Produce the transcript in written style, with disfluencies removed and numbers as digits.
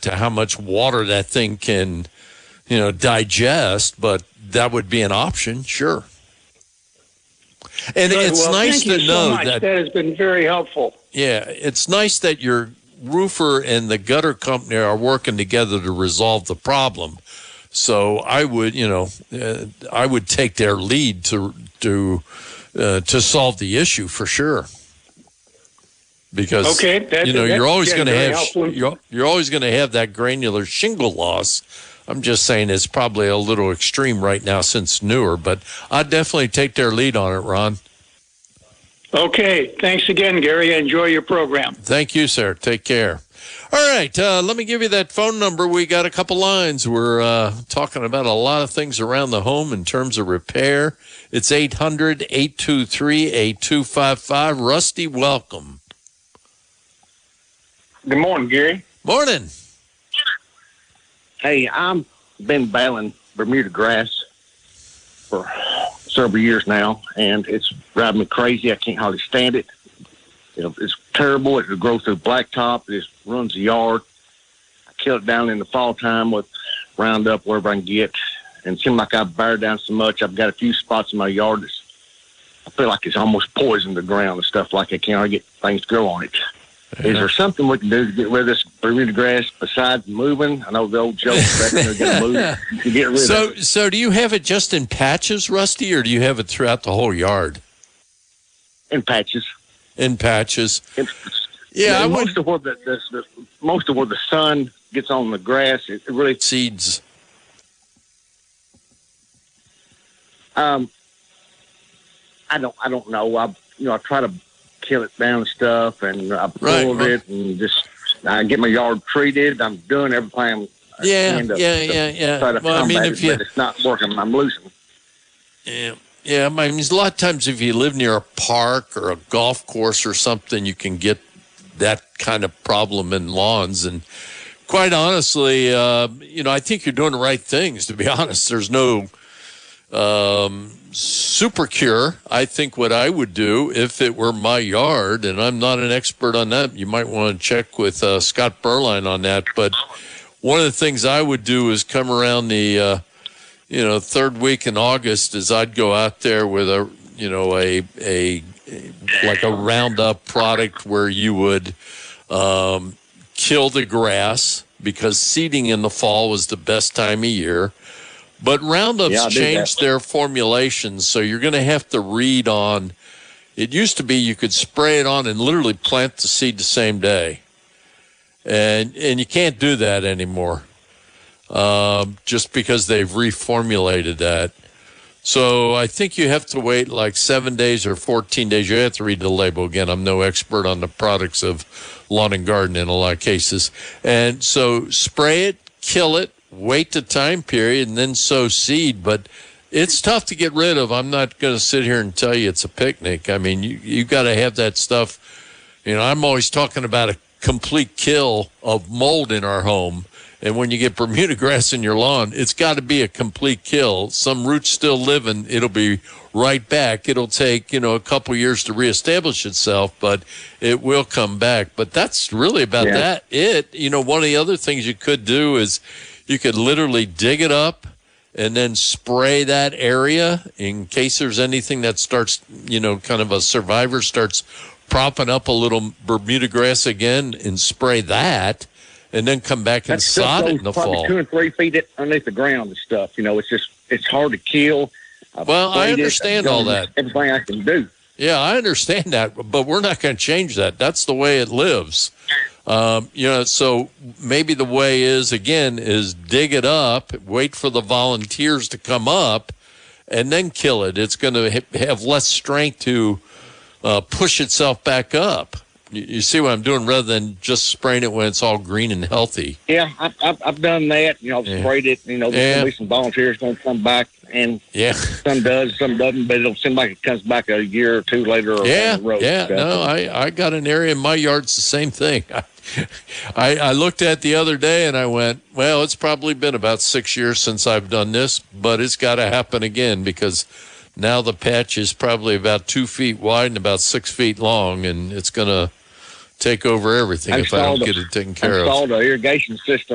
to how much water that thing can, digest, but that would be an option, sure. And Good. it's nice to know that has been very helpful. Yeah, it's nice that your roofer and the gutter company are working together to resolve the problem. So I would, I would take their lead to solve the issue for sure. Because you're always going to have that granular shingle loss. I'm just saying it's probably a little extreme right now since newer, but I'd definitely take their lead on it, Ron. Okay. Thanks again, Gary. Enjoy your program. Thank you, sir. Take care. All right. Let me give you that phone number. We got a couple lines. We're talking about a lot of things around the home in terms of repair. It's 800-823-8255. Rusty, welcome. Good morning, Gary. Morning. Hey, I've been battling Bermuda grass for several years now, and it's driving me crazy. I can't hardly stand it. It's terrible. It grows through blacktop. It just runs the yard. I kill it down in the fall time with Roundup, wherever I can get. And it seems like I've buried down so much. I've got a few spots in my yard that I feel like it's almost poisoned the ground and stuff like I can't hardly get things to grow on it. Yeah. Is there something we can do to get rid of this Bermuda grass besides moving? I know the old joke that they're going to move to get rid of it. So do you have it just in patches, Rusty, or do you have it throughout the whole yard? In patches. In patches. Most of where the sun gets on the grass, it really seeds. I don't know. I try to kill it down and stuff, and I pull it and just I get my yard treated. I'm doing everything. Yeah. Try to combat it, but it's not working. I'm losing. Yeah. Yeah, a lot of times if you live near a park or a golf course or something, you can get that kind of problem in lawns. And quite honestly, I think you're doing the right things, to be honest. There's no super cure. I think what I would do if it were my yard, and I'm not an expert on that, you might want to check with Scott Berline on that. But one of the things I would do is come around the third week in August is I'd go out there with a Roundup product where you would kill the grass, because seeding in the fall was the best time of year. But Roundup's changed their formulations, so you're going to have to read on. It used to be you could spray it on and literally plant the seed the same day. And you can't do that anymore. Just because they've reformulated that. So I think you have to wait like 7 days or 14 days. You have to read the label. Again, I'm no expert on the products of lawn and garden in a lot of cases. And so spray it, kill it, wait the time period, and then sow seed. But it's tough to get rid of. I'm not going to sit here and tell you it's a picnic. I mean, you got to have that stuff. I'm always talking about a complete kill of mold in our home. And when you get Bermuda grass in your lawn, it's got to be a complete kill. Some roots still living, it'll be right back. It'll take, a couple years to reestablish itself, but it will come back. But that's really about that. One of the other things you could do is you could literally dig it up and then spray that area in case there's anything that starts, kind of a survivor starts propping up a little Bermuda grass again, and spray that. And then come back and sod it in the fall. 2 and 3 feet underneath the ground and stuff. It's hard to kill. I understand all that. Everything I can do. Yeah, I understand that, but we're not going to change that. That's the way it lives. So maybe the way is dig it up, wait for the volunteers to come up, and then kill it. It's going to have less strength to push itself back up. You see what I'm doing, rather than just spraying it when it's all green and healthy. Yeah, I've done that. I've sprayed it. There's going to be some volunteers going to come back, and some does, some doesn't, but it'll seem like it comes back a year or two later. I got an area in my yard. It's the same thing. I looked at the other day and I went, well, it's probably been about 6 years since I've done this, but it's got to happen again, because now the patch is probably about 2 feet wide and about 6 feet long, and it's going to take over everything if I don't get it taken care of. I installed an irrigation system